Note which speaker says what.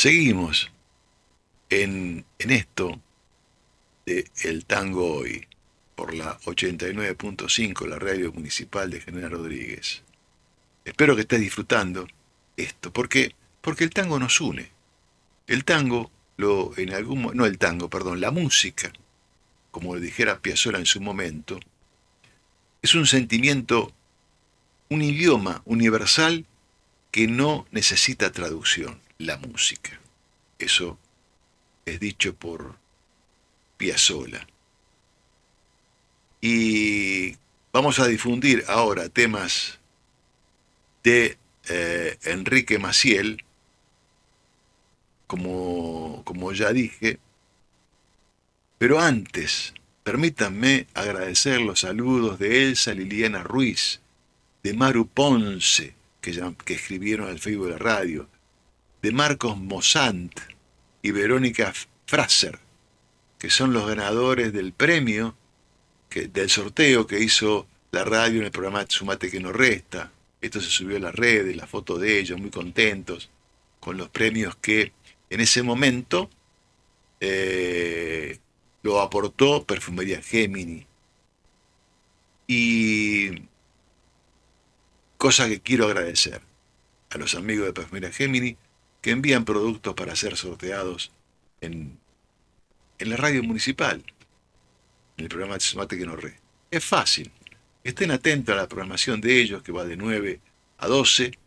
Speaker 1: Seguimos en esto de El Tango Hoy, por la 89.5, la radio municipal de General Rodríguez. Espero que estés disfrutando esto, porque el tango nos une. El tango, no el tango, perdón, la música, como le dijera Piazzolla en su momento, es un sentimiento, un idioma universal que no necesita traducción, la música. Eso es dicho por Piazzolla. Y vamos a difundir ahora temas de Enrique Maciel, como ya dije, pero antes, permítanme agradecer los saludos de Elsa Liliana Ruiz, de Maru Ponce, que escribieron al Facebook de la radio, de Marcos Mosant y Verónica Fraser, que son los ganadores del premio, del sorteo que hizo la radio en el programa Sumate que no resta. Esto se subió a las redes, la foto de ellos, muy contentos con los premios que en ese momento lo aportó Perfumería Gemini. Y cosa que quiero agradecer a los amigos de Perfumería Gemini que envían productos para ser sorteados en, en la radio municipal, en el programa Sumate que no re. Es fácil. Estén atentos a la programación de ellos, que va de 9 a 12,